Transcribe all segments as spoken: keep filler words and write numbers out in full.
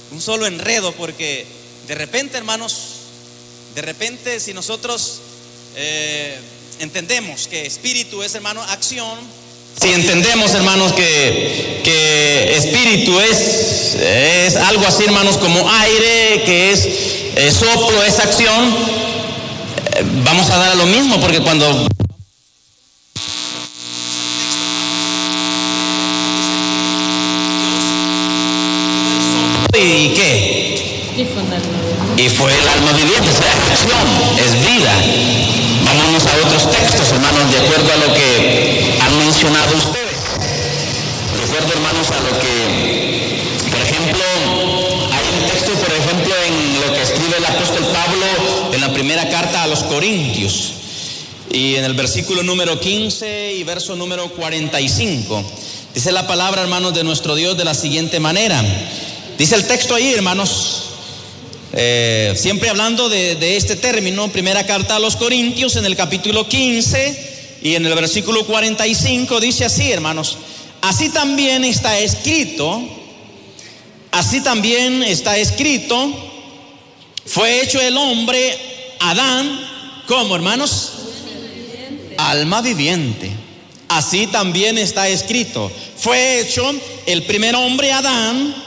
un solo enredo, porque de repente, hermanos, de repente si nosotros eh, entendemos que espíritu es, hermano, acción, si entendemos, hermanos, que, que espíritu es, es algo así, hermanos, como aire, que es eh, soplo, es acción, eh, vamos a dar a lo mismo, porque cuando ¿y qué? Y fue el alma viviente, es acción, es vida. Vámonos a otros textos, hermanos, de acuerdo a lo que han mencionado ustedes. De acuerdo, hermanos, a lo que, por ejemplo, hay un texto, por ejemplo, en lo que escribe el apóstol Pablo en la primera carta a los Corintios, y en el versículo número quince y verso número cuarenta y cinco, dice la palabra, hermanos, de nuestro Dios de la siguiente manera. Dice el texto ahí, hermanos, eh, siempre hablando de, de este término, primera carta a los Corintios, en el capítulo quince y en el versículo cuarenta y cinco, dice así, hermanos: así también está escrito, así también está escrito, fue hecho el hombre Adán, ¿cómo, hermanos? Alma viviente. Así también está escrito, fue hecho el primer hombre Adán,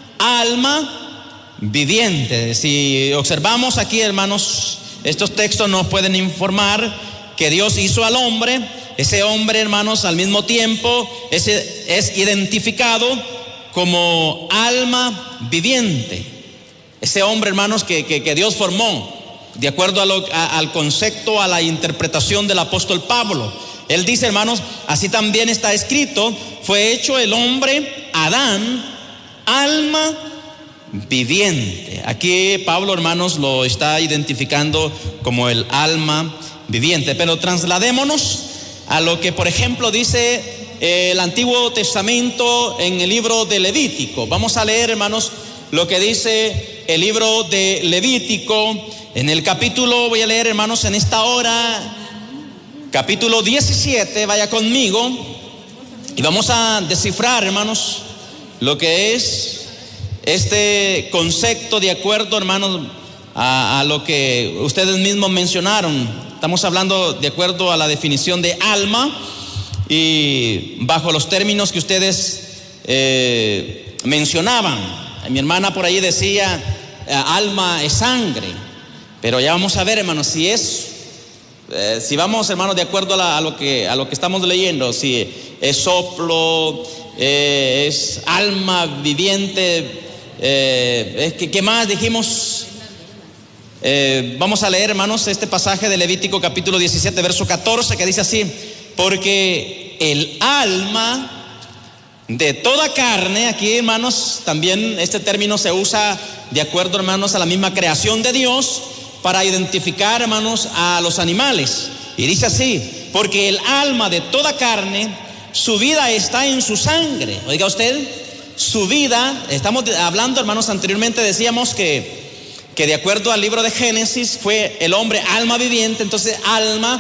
alma viviente. Si observamos aquí, hermanos, estos textos nos pueden informar que Dios hizo al hombre. Ese hombre, hermanos, al mismo tiempo es, es identificado como alma viviente. Ese hombre, hermanos, que, que, que Dios formó de acuerdo a lo, a, al concepto, a la interpretación del apóstol Pablo. Él dice, hermanos, así también está escrito, fue hecho el hombre Adán, alma viviente. Aquí Pablo, hermanos, lo está identificando como el alma viviente. Pero trasladémonos a lo que, por ejemplo, dice el Antiguo Testamento en el libro de Levítico. Vamos a leer, hermanos, lo que dice el libro de Levítico en el capítulo, voy a leer, hermanos, en esta hora, capítulo diecisiete, vaya conmigo, y vamos a descifrar, hermanos, lo que es este concepto de acuerdo, hermanos, a, a lo que ustedes mismos mencionaron. Estamos hablando de acuerdo a la definición de alma y bajo los términos que ustedes eh, mencionaban. Mi hermana por ahí decía, alma es sangre, pero ya vamos a ver, hermanos, si es, eh, si vamos, hermanos, de acuerdo a, la, a, lo que, a lo que estamos leyendo, si es soplo, eh, es alma viviente, eh, ¿qué, ¿qué más dijimos? Eh, vamos a leer, hermanos, este pasaje de Levítico capítulo diecisiete, verso catorce, que dice así: porque el alma de toda carne, aquí, hermanos, también este término se usa de acuerdo, hermanos, a la misma creación de Dios para identificar, hermanos, a los animales. Y dice así: porque el alma de toda carne, su vida está en su sangre. Oiga usted, su vida, estamos hablando, hermanos, anteriormente decíamos que, que de acuerdo al libro de Génesis fue el hombre alma viviente. Entonces alma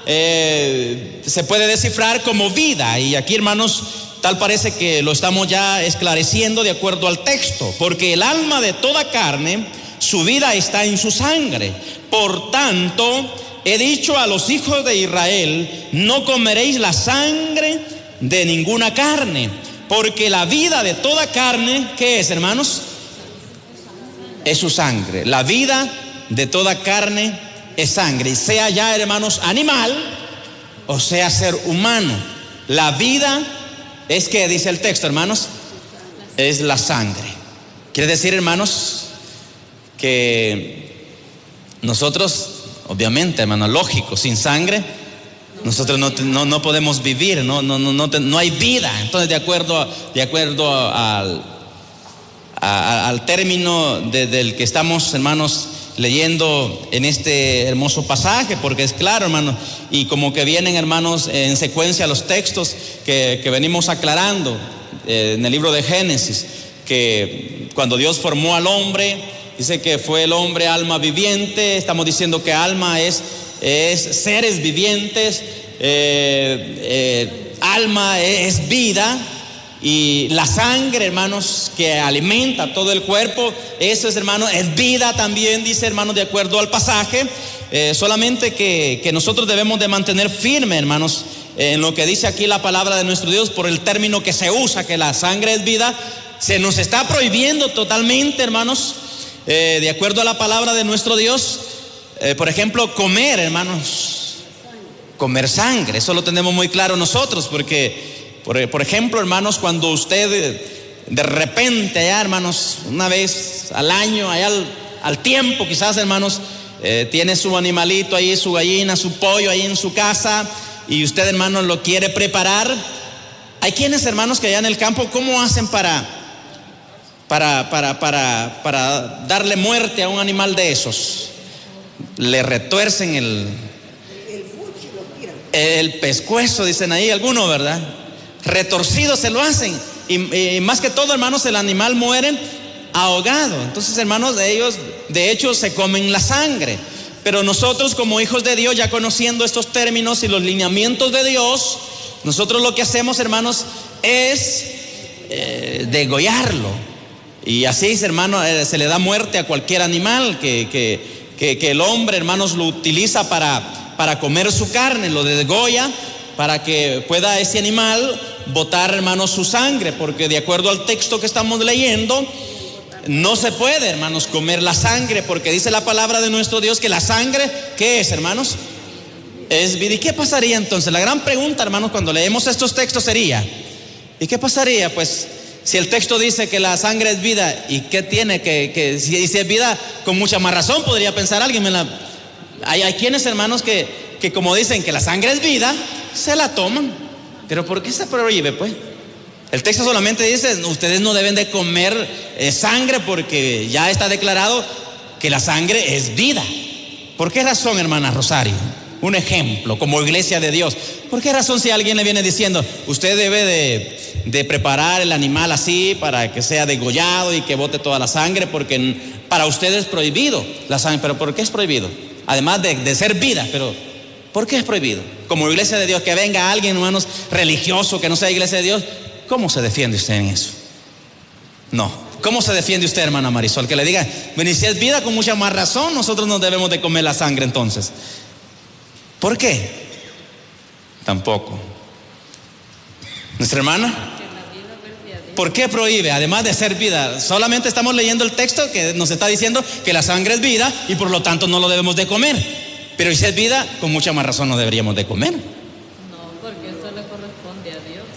eh, se puede descifrar como vida, y aquí, hermanos, tal parece que lo estamos ya esclareciendo de acuerdo al texto. Porque el alma de toda carne, su vida está en su sangre. Por tanto, he dicho a los hijos de Israel: no comeréis la sangre de ninguna carne, porque la vida de toda carne, ¿qué es, hermanos? Es su sangre. La vida de toda carne es sangre, sea ya, hermanos, animal o sea ser humano. La vida es, que dice el texto, hermanos, es la sangre. Quiere decir, hermanos, que nosotros, obviamente, hermano, lógico, sin sangre nosotros no, no, no podemos vivir, no, no, no, no, no hay vida. Entonces, de acuerdo, de acuerdo al, a, al término de, del que estamos, hermanos, leyendo en este hermoso pasaje, porque es claro, hermanos, y como que vienen, hermanos, en secuencia los textos que, que venimos aclarando eh, en el libro de Génesis, que cuando Dios formó al hombre, dice que fue el hombre alma viviente. Estamos diciendo que alma es, es seres vivientes, eh, eh, alma es vida, Y la sangre, hermanos, que alimenta todo el cuerpo, eso es, hermano, es vida también, dice, hermano, de acuerdo al pasaje. Eh, solamente que, que nosotros debemos de mantener firme, hermanos, en lo que dice aquí la palabra de nuestro Dios, por el término que se usa, que la sangre es vida. Se nos está prohibiendo totalmente, hermanos, eh, de acuerdo a la palabra de nuestro Dios, eh, por ejemplo, comer, hermanos, comer sangre. Eso lo tenemos muy claro nosotros, porque Por, por ejemplo, hermanos, cuando usted de repente, allá, hermanos, una vez al año, allá al, al tiempo, quizás, hermanos, eh, tiene su animalito ahí, su gallina, su pollo ahí en su casa, y usted, hermanos, lo quiere preparar. Hay quienes, hermanos, que allá en el campo, ¿cómo hacen para, para, para, para, para darle muerte a un animal de esos? Le retuercen el, el pescuezo, dicen ahí algunos, ¿verdad? Retorcido se lo hacen, y, y más que todo, hermanos, el animal muere ahogado. Entonces, hermanos, de ellos de hecho se comen la sangre. Pero nosotros, como hijos de Dios, ya conociendo estos términos y los lineamientos de Dios, nosotros lo que hacemos, hermanos, es eh, degollarlo. Y así, hermano, eh, se le da muerte a cualquier animal que, que, que, que el hombre, hermanos, lo utiliza para, para comer su carne, lo degolla para que pueda ese animal botar, hermanos, su sangre, porque de acuerdo al texto que estamos leyendo, no se puede, hermanos, comer la sangre, porque dice la palabra de nuestro Dios que la sangre, ¿qué es, hermanos? Es vida. ¿Y qué pasaría entonces? La gran pregunta, hermanos, cuando leemos estos textos sería, ¿y qué pasaría? Pues si el texto dice que la sangre es vida, ¿y qué tiene que, que si, si es vida, con mucha más razón podría pensar alguien? Me la, hay, hay quienes, hermanos, que, que como dicen que la sangre es vida, se la toman. Pero ¿por qué se prohíbe, pues? El texto solamente dice, ustedes no deben de comer eh, sangre, porque ya está declarado que la sangre es vida. ¿Por qué razón, hermana Rosario? Un ejemplo, como iglesia de Dios. ¿Por qué razón, si alguien le viene diciendo, usted debe de, de preparar el animal así para que sea degollado y que bote toda la sangre, porque para usted es prohibido la sangre? ¿Pero por qué es prohibido? Además de, de ser vida, pero ¿por qué es prohibido? Como iglesia de Dios, que venga alguien, hermanos, religioso, que no sea iglesia de Dios, ¿cómo se defiende usted en eso? No. ¿Cómo se defiende usted, hermana Marisol? Que le diga, bueno, y si es vida, con mucha más razón, nosotros no debemos de comer la sangre entonces. ¿Por qué? Tampoco. ¿Nuestra hermana? ¿Por qué prohíbe? Además de ser vida, solamente estamos leyendo el texto que nos está diciendo que la sangre es vida y por lo tanto no lo debemos de comer. Pero si es vida, con mucha más razón no deberíamos de comer. No, porque eso le corresponde a Dios.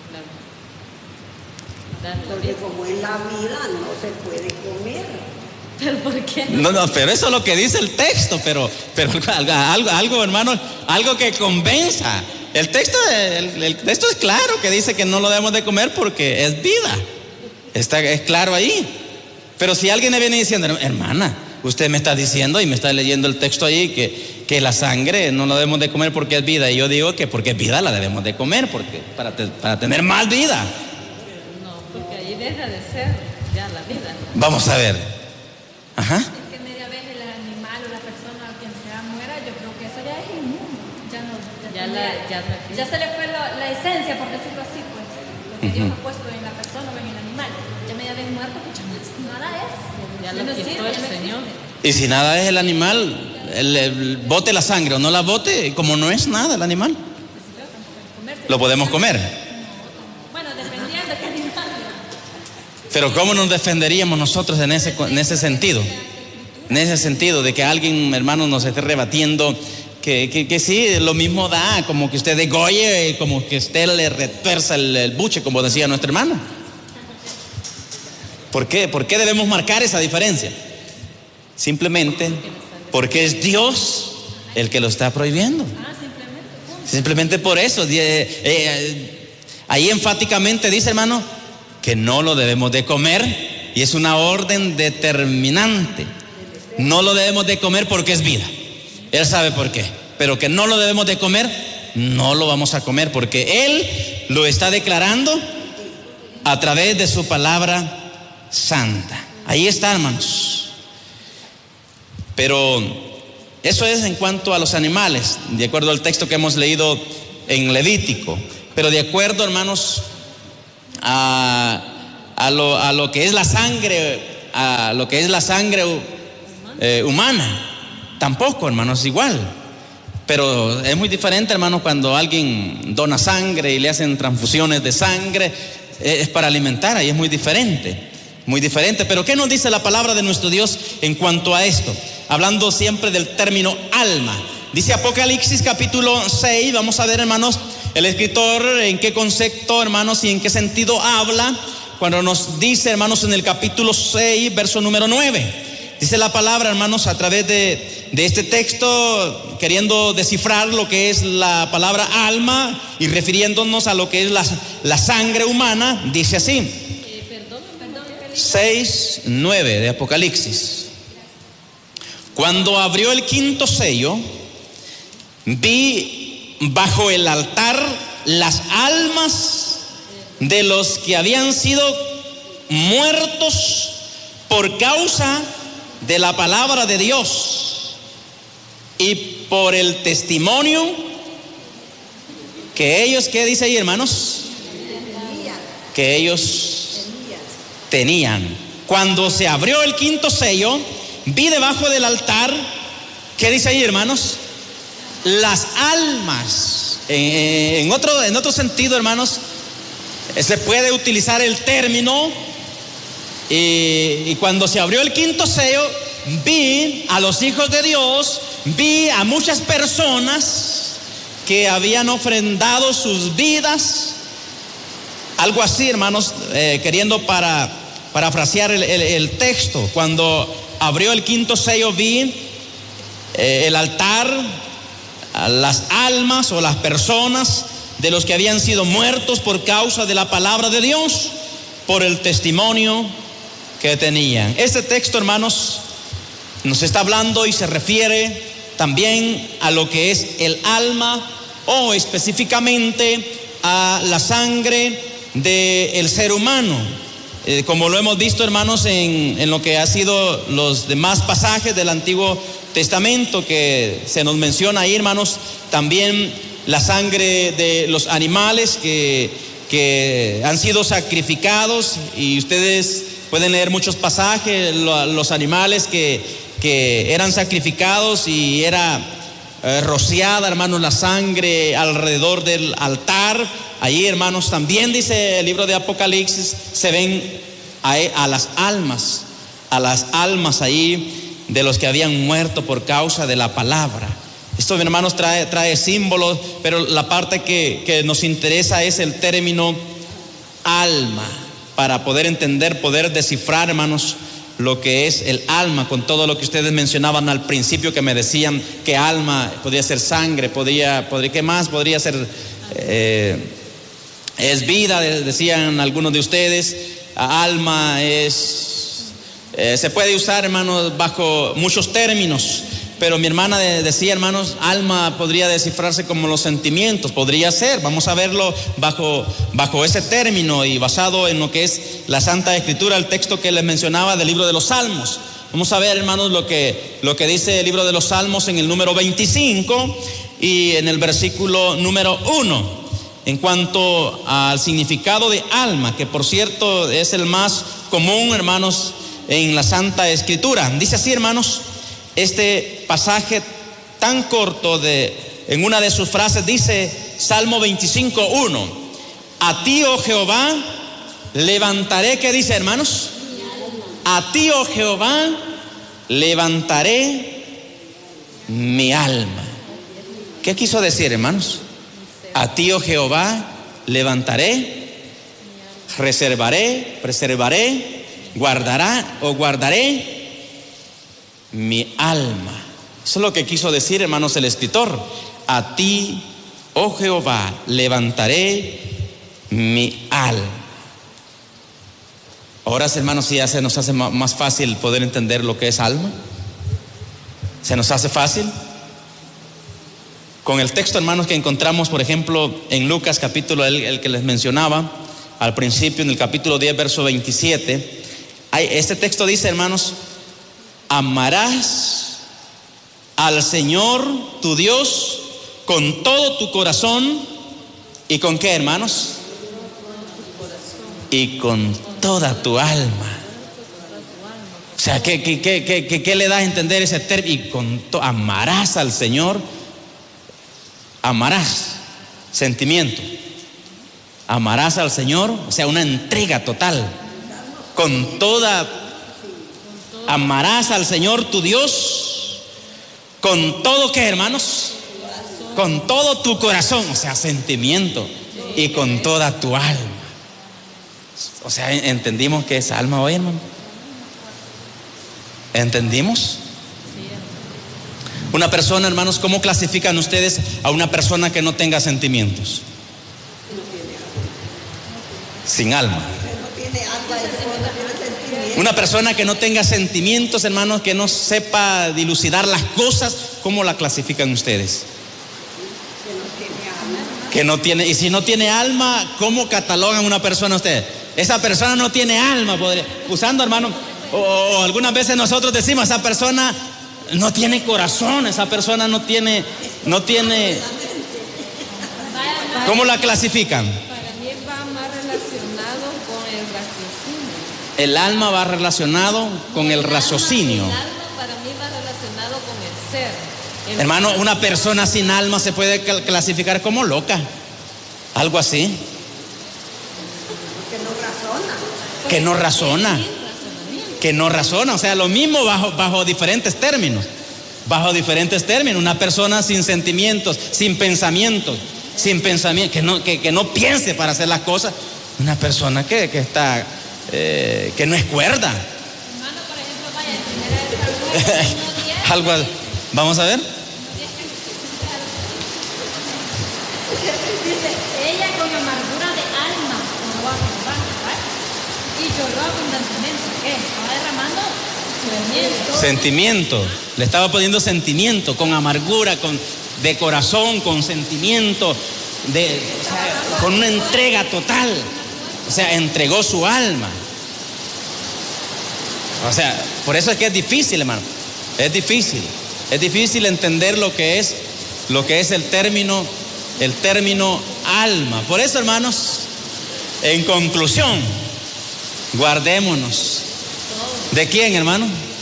La, la porque como es la vida, no se puede comer. ¿Pero por qué? No, no, pero eso es lo que dice el texto, pero, pero algo, algo, algo, hermano, algo que convenza. El texto, el, el texto es claro que dice que no lo debemos de comer porque es vida. Está, es claro ahí. Pero si alguien le viene diciendo, hermana, usted me está diciendo y me está leyendo el texto ahí que, que la sangre no la debemos de comer porque es vida, y yo digo que porque es vida la debemos de comer, porque para, te, para tener más vida. No, porque ahí deja de ser ya la vida. Vamos a ver. Ajá. Es que media vez el animal o la persona o quien sea muera, yo creo que eso ya es inmundo. Ya no, ya, Ya, no- la, ya, no ya se le fue lo- la esencia, por decirlo así, pues. Lo que Dios ha puesto en la persona o en el animal. Ya media vez muerto, pues ya no- nada es. Ya Ya lo no quitó sirve, el ya no Señor. existe. Y si nada es el animal, el, el bote la sangre o no la bote, como no es nada el animal, Comerse. lo podemos comer. Bueno, dependiendo de qué animal. Pero ¿cómo nos defenderíamos nosotros en ese, en ese sentido? En ese sentido de que alguien, hermano, nos esté rebatiendo que, que, que sí, lo mismo da, como que usted degolle, como que usted le retuerza el, el buche, como decía nuestra hermana. ¿Por qué? ¿Por qué debemos marcar esa diferencia? Simplemente porque es Dios el que lo está prohibiendo. Ah, simplemente. punto. Simplemente por eso. Eh, eh, ahí enfáticamente dice, hermano, que no lo debemos de comer, y es una orden determinante. No lo debemos de comer porque es vida. Él sabe por qué, pero que no lo debemos de comer, no lo vamos a comer, porque Él lo está declarando a través de su palabra santa. Ahí está, hermanos. Pero eso es en cuanto a los animales, de acuerdo al texto que hemos leído en Levítico. Pero de acuerdo, hermanos, a, a, lo, a lo que es la sangre, a lo que es la sangre eh, humana. Tampoco, hermanos, igual. Pero es muy diferente, hermanos, cuando alguien dona sangre y le hacen transfusiones de sangre, es para alimentar, ahí es muy diferente, muy diferente. Pero ¿qué nos dice la palabra de nuestro Dios en cuanto a esto? Hablando siempre del término alma. Dice Apocalipsis capítulo seis, vamos a ver, hermanos, el escritor en qué concepto, hermanos, y en qué sentido habla cuando nos dice, hermanos, en el capítulo seis, verso número nueve. Dice la palabra, hermanos, a través de, de este texto, queriendo descifrar lo que es la palabra alma y refiriéndonos a lo que es la, la sangre humana, dice así. Eh, perdón, perdón, seis, nueve de Apocalipsis. Cuando abrió el quinto sello, vi bajo el altar las almas de los que habían sido muertos por causa de la palabra de Dios y por el testimonio que ellos, ¿qué dice ahí, hermanos? Que ellos tenían. Cuando se abrió el quinto sello, vi debajo del altar, ¿qué dice ahí, hermanos? Las almas. En, en otro, en otro sentido, hermanos, se puede utilizar el término. Y, y cuando se abrió el quinto sello, vi a los hijos de Dios, vi a muchas personas que habían ofrendado sus vidas, algo así, hermanos, eh, queriendo para parafrasear el, el, el texto. Cuando abrió el quinto sello, vi eh, el altar, las almas o las personas de los que habían sido muertos por causa de la palabra de Dios, por el testimonio que tenían. Este texto, hermanos, nos está hablando y se refiere también a lo que es el alma, o específicamente a la sangre del ser humano. Eh, como lo hemos visto, hermanos, en, en lo que ha sido los demás pasajes del Antiguo Testamento, que se nos menciona ahí, hermanos, también la sangre de los animales que, que han sido sacrificados, y ustedes pueden leer muchos pasajes, los animales que, que eran sacrificados y era eh, rociada, hermanos, la sangre alrededor del altar. Allí, hermanos, también dice el libro de Apocalipsis, se ven a, a las almas, a las almas ahí de los que habían muerto por causa de la palabra. Esto, hermanos, trae, trae símbolos, pero la parte que, que nos interesa es el término alma, para poder entender, poder descifrar, hermanos, lo que es el alma, con todo lo que ustedes mencionaban al principio, que me decían que alma podía ser sangre, podría, podría ¿qué más? Podría ser, eh, es vida, decían algunos de ustedes. Alma es, eh, se puede usar, hermanos, bajo muchos términos. Pero mi hermana decía, hermanos, alma podría descifrarse como los sentimientos, podría ser. Vamos a verlo bajo, bajo ese término y basado en lo que es la Santa Escritura, el texto que les mencionaba del libro de los Salmos. Vamos a ver, hermanos, lo que, lo que dice el libro de los Salmos en el número veinticinco y en el versículo número uno. En cuanto al significado de alma, que por cierto es el más común, hermanos, en la Santa Escritura. Dice así, hermanos, este pasaje tan corto, de, en una de sus frases dice, Salmo veinticinco, uno, a ti, oh Jehová, levantaré, ¿qué dice, hermanos? A ti, oh Jehová, levantaré mi alma. ¿Qué quiso decir, hermanos? A ti, oh Jehová, levantaré, reservaré, preservaré, guardará o guardaré mi alma. Eso es lo que quiso decir, hermanos, el escritor. A ti, oh Jehová, levantaré mi alma. Ahora, hermanos, si ya se nos hace más fácil poder entender lo que es alma. ¿Se nos hace fácil? Con el texto, hermanos, que encontramos, por ejemplo, en Lucas capítulo, el, el que les mencionaba al principio, en el capítulo diez, verso veintisiete. Hay, este texto dice, hermanos, amarás al Señor tu Dios con todo tu corazón. ¿Y con qué, hermanos? y con toda tu alma. O sea, ¿qué, qué, qué, qué, qué le das a entender ese término? Y con to- amarás al Señor, amarás, sentimiento. Amarás al Señor, o sea, una entrega total. Con toda, amarás al Señor tu Dios, con todo, ¿qué, hermanos? Con todo tu corazón, o sea, sentimiento, y con toda tu alma. O sea, entendimos que es alma hoy, hermano. ¿Entendimos? Una persona, hermanos, ¿cómo clasifican ustedes a una persona que no tenga sentimientos? Sin alma. Una persona que no tenga sentimientos, hermanos, que no sepa dilucidar las cosas, ¿cómo la clasifican ustedes? Que no tiene, y si no tiene alma, ¿cómo catalogan a una persona ustedes? Esa persona no tiene alma, podría, usando, hermano, o, o algunas veces nosotros decimos, esa persona no tiene corazón, esa persona no tiene, no tiene, ¿cómo la clasifican? Para mí va más relacionado con el raciocinio. El alma va relacionado con el raciocinio. El alma para mí va relacionado con el ser. El Hermano, una persona sin alma se puede cal- clasificar como loca, algo así, Que no razona. que no razona. sin razonamiento. Que no razona, o sea, lo mismo bajo, bajo diferentes términos, bajo diferentes términos, una persona sin sentimientos, sin pensamientos, sin pensamiento, que no, que, que no piense para hacer las cosas, una persona que, que está, eh, que no es cuerda. Hermano, por ejemplo, vaya, en primera de Samuel uno diez, Algo, a- vamos a ver. dice, ella con amargura de alma honró a Jehová, ¿verdad? Y lloró abundantemente. ¿Qué? Estaba derramando sentimiento. Sentimiento, le estaba poniendo sentimiento, con amargura, con, de corazón, con sentimiento, de, o sea, con una entrega total. O sea, entregó su alma. O sea, por eso es que es difícil, hermano. Es difícil. Es difícil entender lo que es, lo que es el término, el término alma. Por eso, hermanos, en conclusión, guardémonos. ¿De quién, hermano?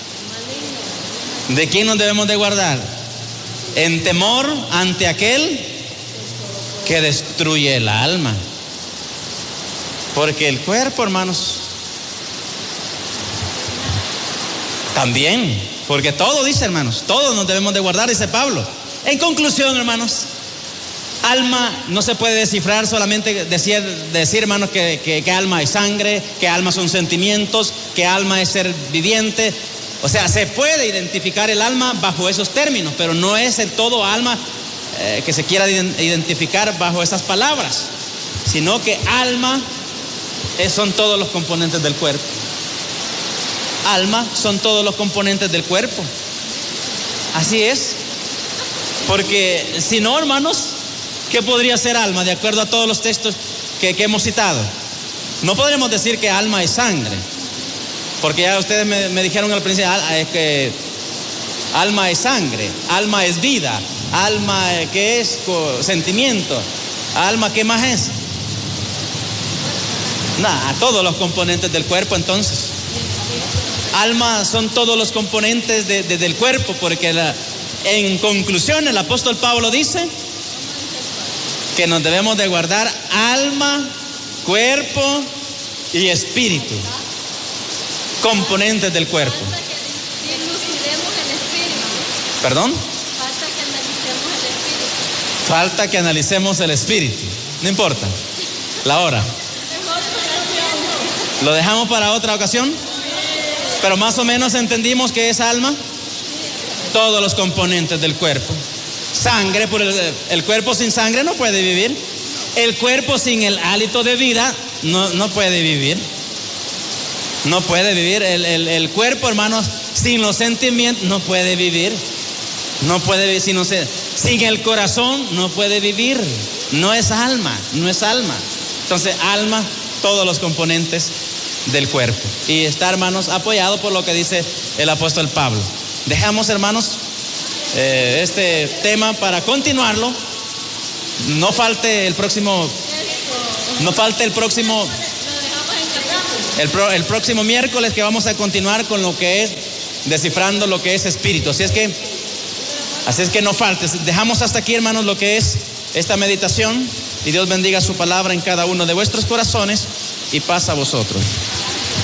¿De quién nos debemos de guardar? En temor ante aquel que destruye el alma. Porque el cuerpo, hermanos, también, porque todo dice, hermanos, todos nos debemos de guardar, dice Pablo. En conclusión, hermanos, alma no se puede descifrar, solamente decir, decir hermanos, que, que, que alma es sangre, que alma son sentimientos, que alma es ser viviente. O sea, se puede identificar el alma bajo esos términos, pero no es el todo alma eh, que se quiera identificar bajo esas palabras, sino que alma es, son todos los componentes del cuerpo. Alma son todos los componentes del cuerpo. Así es. Porque si no, hermanos, ¿qué podría ser alma de acuerdo a todos los textos que, que hemos citado? No podremos decir que alma es sangre, porque ya ustedes me, me dijeron al principio es que alma es sangre, alma es vida, alma que es sentimiento, alma ¿qué más es? Nada, todos los componentes del cuerpo. Entonces, alma son todos los componentes de, de, del cuerpo, porque la, en conclusión el apóstol Pablo dice que nos debemos de guardar alma, cuerpo y espíritu, componentes del cuerpo. Falta que dilucidemos el espíritu. ¿Perdón? Falta que analicemos el espíritu. Falta que analicemos el espíritu. No importa la hora. ¿Lo dejamos para otra ocasión? Pero más o menos entendimos que es alma, todos los componentes del cuerpo. Sangre, por el, el cuerpo sin sangre no puede vivir. El cuerpo sin el hálito de vida no, no puede vivir. No puede vivir. El, el, el cuerpo, hermanos, sin los sentimientos no puede vivir. No puede vivir sin, sin el corazón, no puede vivir. No es alma, no es alma. Entonces, alma, todos los componentes del cuerpo. Y está, hermanos, apoyado por lo que dice el apóstol Pablo. Dejamos, hermanos, eh, este tema para continuarlo. No falte el próximo, no falte el próximo, Lo dejamos El, pro, el próximo miércoles que vamos a continuar con lo que es descifrando lo que es espíritu. Así es que, así es que no faltes. Dejamos hasta aquí, hermanos, lo que es esta meditación. Y Dios bendiga su palabra en cada uno de vuestros corazones y paz a vosotros.